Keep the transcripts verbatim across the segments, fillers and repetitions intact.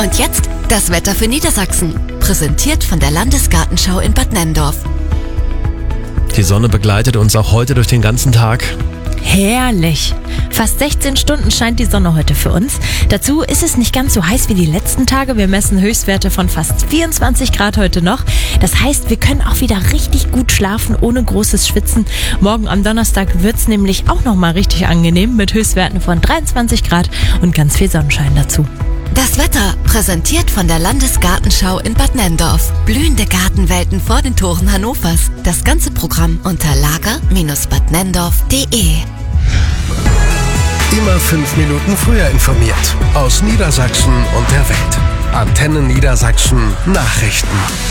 Und jetzt das Wetter für Niedersachsen. Präsentiert von der Landesgartenschau in Bad Nenndorf. Die Sonne begleitet uns auch heute durch den ganzen Tag. Herrlich. Fast sechzehn Stunden scheint die Sonne heute für uns. Dazu ist es nicht ganz so heiß wie die letzten Tage. Wir messen Höchstwerte von fast vierundzwanzig Grad heute noch. Das heißt, wir können auch wieder richtig gut schlafen, ohne großes Schwitzen. Morgen am Donnerstag wird es nämlich auch nochmal richtig angenehm mit Höchstwerten von dreiundzwanzig Grad und ganz viel Sonnenschein dazu. Das Wetter präsentiert von der Landesgartenschau in Bad Nenndorf. Blühende Gartenwelten vor den Toren Hannovers. Das ganze Programm unter lager Bindestrich bad nenndorf punkt de. Immer fünf Minuten früher informiert. Aus Niedersachsen und der Welt. Antenne Niedersachsen Nachrichten.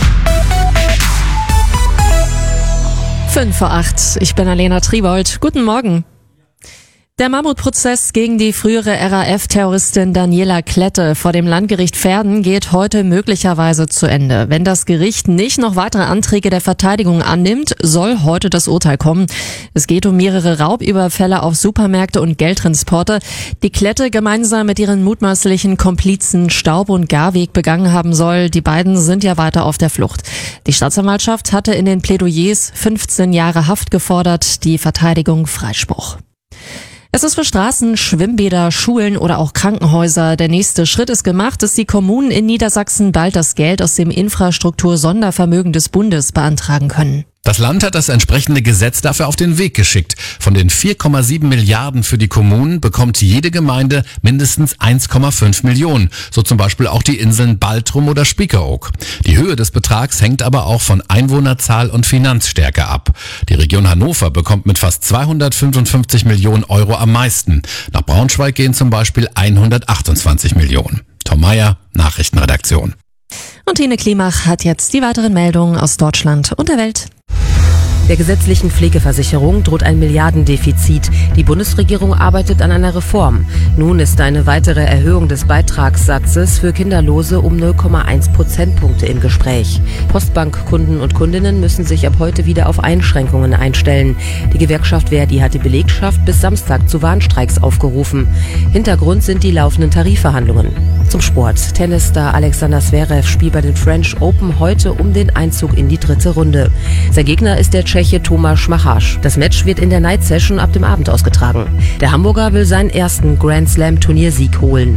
Fünf vor acht. Ich bin Alena Triebold. Guten Morgen. Der Mammutprozess gegen die frühere R A F-Terroristin Daniela Klette vor dem Landgericht Verden geht heute möglicherweise zu Ende. Wenn das Gericht nicht noch weitere Anträge der Verteidigung annimmt, soll heute das Urteil kommen. Es geht um mehrere Raubüberfälle auf Supermärkte und Geldtransporte, die Klette gemeinsam mit ihren mutmaßlichen Komplizen Staub und Garweg begangen haben soll. Die beiden sind ja weiter auf der Flucht. Die Staatsanwaltschaft hatte in den Plädoyers fünfzehn Jahre Haft gefordert, die Verteidigung Freispruch. Es ist für Straßen, Schwimmbäder, Schulen oder auch Krankenhäuser der nächste Schritt ist gemacht, dass die Kommunen in Niedersachsen bald das Geld aus dem Infrastruktur-Sondervermögen des Bundes beantragen können. Das Land hat das entsprechende Gesetz dafür auf den Weg geschickt. Von den vier Komma sieben Milliarden für die Kommunen bekommt jede Gemeinde mindestens eins Komma fünf Millionen. So zum Beispiel auch die Inseln Baltrum oder Spiekeroog. Die Höhe des Betrags hängt aber auch von Einwohnerzahl und Finanzstärke ab. Die Region Hannover bekommt mit fast zweihundertfünfundfünfzig Millionen Euro am meisten. Nach Braunschweig gehen zum Beispiel hundertachtundzwanzig Millionen. Tom Meyer, Nachrichtenredaktion. Und Tine Klimach hat jetzt die weiteren Meldungen aus Deutschland und der Welt. Der gesetzlichen Pflegeversicherung droht ein Milliardendefizit. Die Bundesregierung arbeitet an einer Reform. Nun ist eine weitere Erhöhung des Beitragssatzes für Kinderlose um null Komma eins Prozentpunkte im Gespräch. Postbankkunden und Kundinnen müssen sich ab heute wieder auf Einschränkungen einstellen. Die Gewerkschaft Verdi hat die Belegschaft bis Samstag zu Warnstreiks aufgerufen. Hintergrund sind die laufenden Tarifverhandlungen. Zum Sport. Tennisstar Alexander Zverev spielt bei den French Open heute um den Einzug in die dritte Runde. Sein Gegner ist der Tscheche Tomáš Machaš. Das Match wird in der Night Session ab dem Abend ausgetragen. Der Hamburger will seinen ersten Grand Slam Turniersieg holen.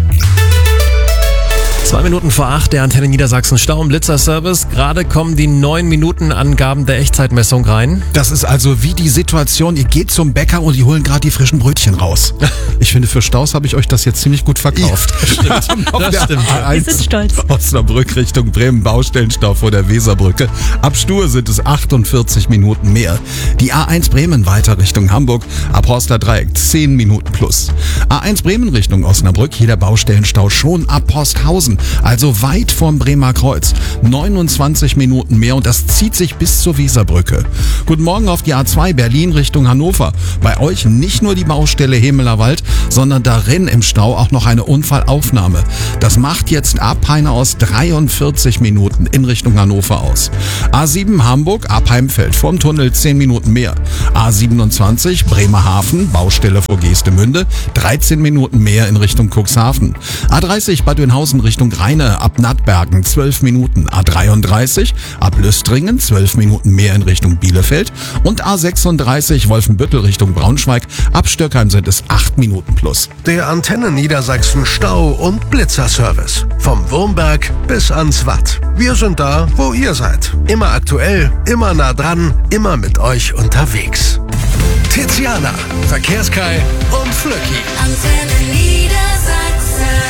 Zwei Minuten vor acht, der Antenne Niedersachsen Stau- und Blitzer-Service. Gerade kommen die neun Minuten Angaben der Echtzeitmessung rein. Das ist also wie die Situation, ihr geht zum Bäcker und die holen gerade die frischen Brötchen raus. Ich finde, für Staus habe ich euch das jetzt ziemlich gut verkauft. Ja, stimmt. Das stimmt. Wir sind stolz. Osnabrück Richtung Bremen, Baustellenstau vor der Weserbrücke. Ab Stur sind es achtundvierzig Minuten mehr. Die A eins Bremen weiter Richtung Hamburg, ab Horster Dreieck zehn Minuten plus. A eins Bremen Richtung Osnabrück, hier der Baustellenstau schon ab Posthausen. Also weit vom Bremer Kreuz. neunundzwanzig Minuten mehr und das zieht sich bis zur Weserbrücke. Guten Morgen auf die A zwei Berlin Richtung Hannover. Bei euch nicht nur die Baustelle Hemelerwald, sondern darin im Stau auch noch eine Unfallaufnahme. Das macht jetzt ab Heine aus dreiundvierzig Minuten in Richtung Hannover aus. A sieben Hamburg ab Heimfeld vorm Tunnel zehn Minuten mehr. A siebenundzwanzig Bremerhaven, Baustelle vor Geestemünde, dreizehn Minuten mehr in Richtung Cuxhaven. A dreißig Bad Oeynhausen Richtung Rheine ab Nattbergen zwölf Minuten. A dreiunddreißig ab Lüstringen zwölf Minuten mehr in Richtung Bielefeld. Und A sechsunddreißig Wolfenbüttel Richtung Braunschweig ab Stöckheim sind es acht Minuten plus. Der Antenne Niedersachsen Stau- und Blitzerservice. Vom Wurmberg bis ans Watt. Wir sind da, wo ihr seid. Immer aktuell, immer nah dran, immer mit euch unterwegs. Tiziana, Verkehrskai und Flöcki. Antenne Niedersachsen.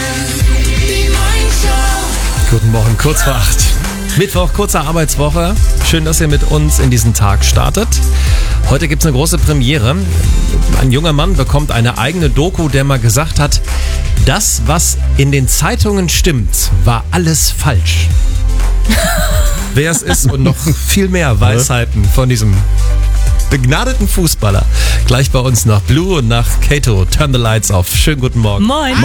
Guten Morgen, kurz vor acht. Mittwoch, kurze Arbeitswoche. Schön, dass ihr mit uns in diesen Tag startet. Heute gibt's eine große Premiere. Ein junger Mann bekommt eine eigene Doku, der mal gesagt hat, das, was in den Zeitungen stimmt, war alles falsch. Wer es ist und noch viel mehr Weisheiten von diesem begnadeten Fußballer. Gleich bei uns nach Blue und nach Kato. Turn the Lights off. Schönen guten Morgen. Moin.